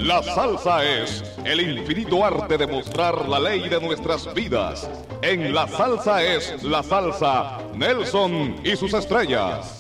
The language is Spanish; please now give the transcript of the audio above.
La salsa es el infinito arte de mostrar la ley de nuestras vidas. En La Salsa es la salsa, Nelson y sus estrellas.